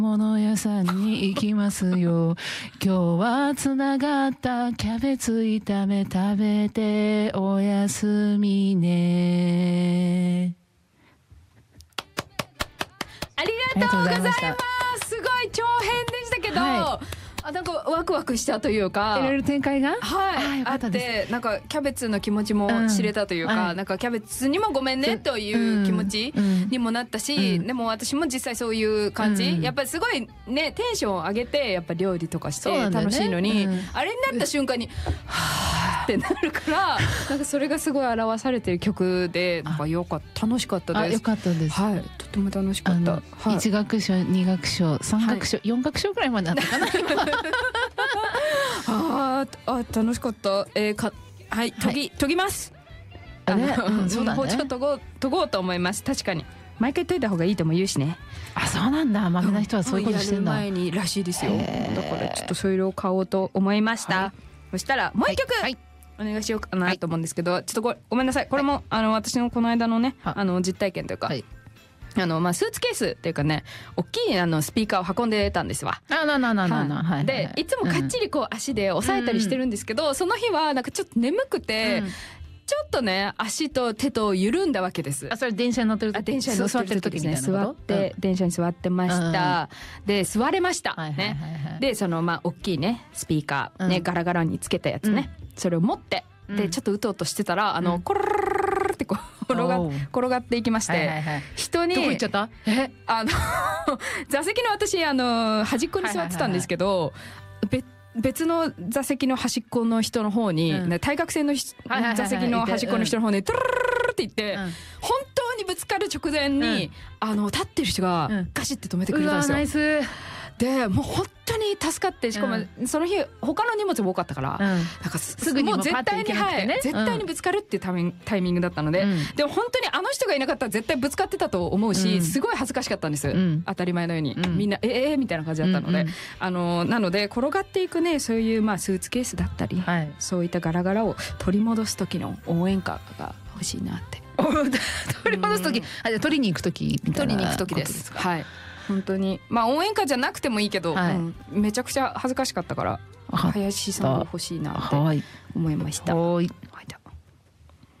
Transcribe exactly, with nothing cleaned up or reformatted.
物屋さんに行きますよ。今日はつながったキャベツ炒め食べておやすみね。 ありがとうございます。すごい長編でしたけど、はい、あ、なんかワクワクしたというか、 いろいろ展開が、 はい、あってなんかキャベツの気持ちも知れたというか、うん、なんかキャベツにもごめんねという気持ちにもなったし、うん、でも私も実際そういう感じ、うん、やっぱりすごいねテンションを上げてやっぱ料理とかして楽しいのに、ね、うん、あれになった瞬間にはーってなるからなんかそれがすごい表されてる曲でなんかよかった楽しかったです。あ、よかったです、 はい、とても楽しかった、はい、 いち楽章に楽章さん楽章、はい、よん楽章くらいまであったかなああ楽しかった、えー、かはい研ぎ、研ぎますあの、うん、そうだね、包丁研ごう研ごうと思います。確かに毎回研いだ方がいいとも言うしね。 あ、そうなんだ。マメな人はそういうことしてんだ。 やる前にらしいですよ。だからちょっとそういうのを買おうと思いました、はい、そしたらもう一曲、はい、お願いしようかなと思うんですけど、はい、ちょっと ご, ごめんなさいこれも、はい、あの私のこの間のねあの実体験というか、はい、あのまあ、スーツケースっていうかね大きいあのスピーカーを運んでたんですわ。 あななななな、はい、 でいつもかっちりこう足で押さえたりしてるんですけど、うん、その日はなんかちょっと眠くて、うん、ちょっとね足と手と緩んだわけです。 あ、それ電車に乗ってる時、 電車に乗ってる時ですね。座って、うん、電車に座ってました、うん、で座れました、はいはいはいはい、でそのまあ大きいねスピーカーね、うん、ガラガラにつけたやつね、うん、それを持って、うん、でちょっとうとうとしてたらあの、うん、コロロロロロってこう転が転がっていきまして、はいはいはい、人にどこ行っちゃった？ えあの座席の私あの端っこに座ってたんですけど、はいはいはいはい、別の座席の端っこの人の方に、うん、対角線の座席の端っこの人の方にトゥルルルルルって言って、うん、本当にぶつかる直前に、うん、あの立ってる人がガシッて止めてくれたんですよ、 うん、うわナイスでもう本当に助かって、しかもその日他の荷物も多かったから、うん、なんかすぐにもう絶対に、はい、絶対にぶつかるっていうタイミング、タイミングだったので、うん、でも本当にあの人がいなかったら絶対ぶつかってたと思うし、うん、すごい恥ずかしかったんです、うん、当たり前のように、うん、みんなええー、みたいな感じだったので、うんうん、あのなので転がっていくねそういうまあスーツケースだったり、はい、そういったガラガラを取り戻す時の応援歌が欲しいなって取り戻す時、うん、あ、取りに行く時みたいな、 取りに行く時です。はい、本当にまあ応援歌じゃなくてもいいけど、はい、うん、めちゃくちゃ恥ずかしかったから林さんが欲しいなって思いました。はい、はい。